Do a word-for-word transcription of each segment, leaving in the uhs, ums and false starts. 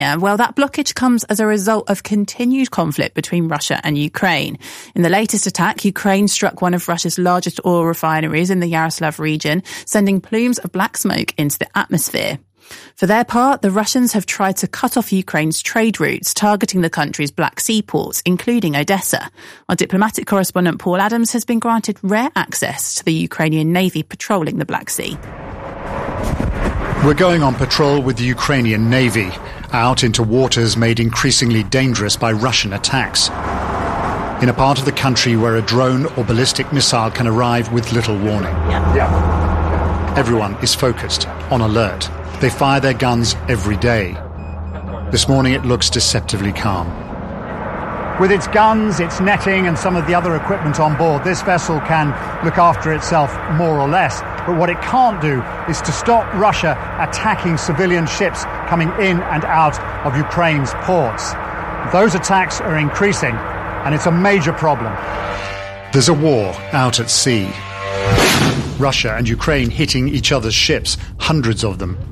Yeah, well, that blockage comes as a result of continued conflict between Russia and Ukraine. In the latest attack, Ukraine struck one of Russia's largest oil refineries in the Yaroslav region, sending plumes of black smoke into the atmosphere. For their part, the Russians have tried to cut off Ukraine's trade routes, targeting the country's Black Sea ports, including Odessa. Our diplomatic correspondent Paul Adams has been granted rare access to the Ukrainian Navy patrolling the Black Sea. We're going on patrol with the Ukrainian Navy, out into waters made increasingly dangerous by Russian attacks. In a part of the country where a drone or ballistic missile can arrive with little warning. Yeah. Yeah. Everyone is focused, on alert. They fire their guns every day. This morning it looks deceptively calm. With its guns, its netting and some of the other equipment on board, this vessel can look after itself more or less. But what it can't do is to stop Russia attacking civilian ships coming in and out of Ukraine's ports. Those attacks are increasing, and it's a major problem. There's a war out at sea. Russia and Ukraine hitting each other's ships, hundreds of them.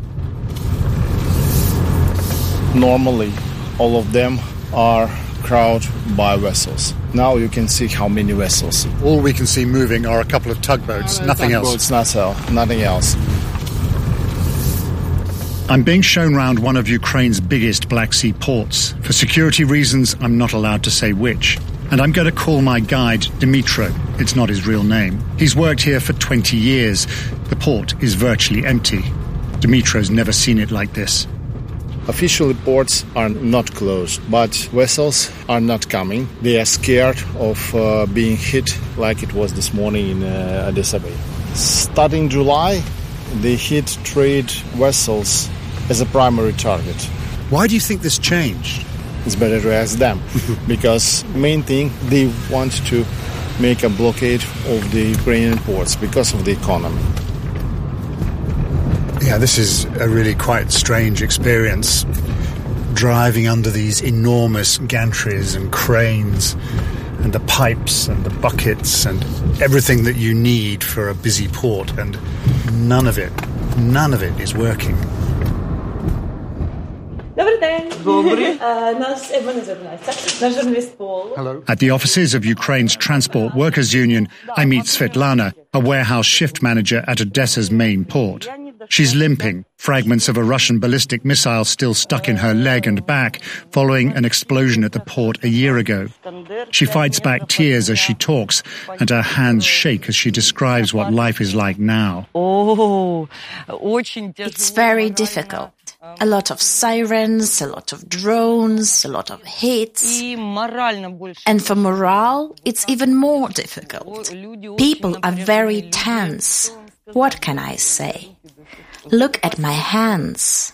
Normally, all of them are crowded by vessels. Now you can see how many vessels. All we can see moving are a couple of tugboats, uh, nothing tugboats, else. Not, nothing else. I'm being shown round one of Ukraine's biggest Black Sea ports. For security reasons, I'm not allowed to say which. And I'm going to call my guide Dmitro. It's not his real name. He's worked here for twenty years. The port is virtually empty. Dmitro's never seen it like this. Officially, ports are not closed, but vessels are not coming. They are scared of uh, being hit like it was this morning in uh, Odessa Bay. Starting July, they hit trade vessels as a primary target. Why do you think this changed? It's better to ask them, because main thing, they want to make a blockade of the Ukrainian ports because of the economy. Yeah, this is a really quite strange experience, driving under these enormous gantries and cranes and the pipes and the buckets and everything that you need for a busy port, and none of it, none of it is working. Hello. At the offices of Ukraine's Transport Workers Union, I meet Svetlana, a warehouse shift manager at Odessa's main port. She's limping, fragments of a Russian ballistic missile still stuck in her leg and back following an explosion at the port a year ago. She fights back tears as she talks, and her hands shake as she describes what life is like now. It's very difficult. A lot of sirens, a lot of drones, a lot of hits. And for morale, it's even more difficult. People are very tense. What can I say? Look at my hands.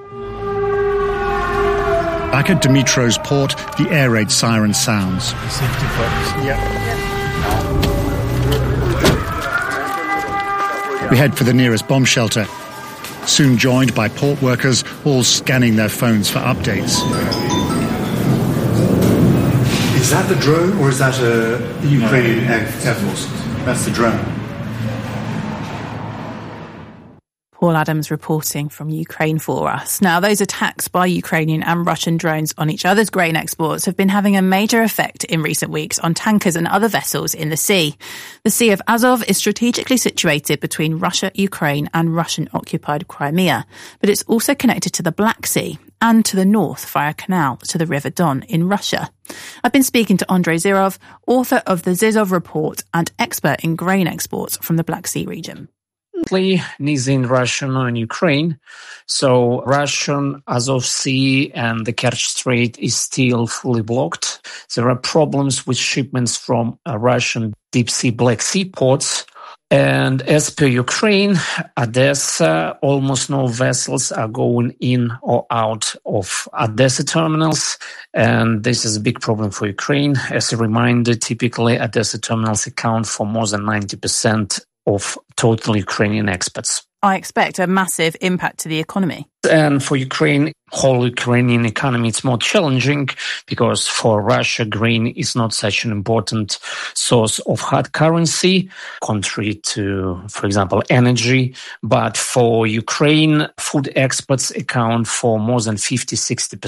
Back at Dmitro's port, the air raid siren sounds. Yeah. We head for the nearest bomb shelter, soon joined by port workers, all scanning their phones for updates. Is that the drone, or is that a Ukrainian Air Force? That's the drone. Paul Adams reporting from Ukraine for us. Now, those attacks by Ukrainian and Russian drones on each other's grain exports have been having a major effect in recent weeks on tankers and other vessels in the sea. The Sea of Azov is strategically situated between Russia, Ukraine and Russian-occupied Crimea, but it's also connected to the Black Sea and to the north via a canal to the River Don in Russia. I've been speaking to Andrei Zyrov, author of the Zizov Report and expert in grain exports from the Black Sea region. Neither in Russia nor in Ukraine. So Russian Azov Sea and the Kerch Strait is still fully blocked. There are problems with shipments from uh, Russian deep sea Black Sea ports. And as per Ukraine, Odessa, almost no vessels are going in or out of Odessa terminals. And this is a big problem for Ukraine. As a reminder, typically Odessa terminals account for more than ninety percent of total Ukrainian exports. I expect a massive impact to the economy. And for Ukraine, whole Ukrainian economy, it's more challenging because for Russia, grain is not such an important source of hard currency, contrary to, for example, energy. But for Ukraine, food exports account for more than fifty, sixty percent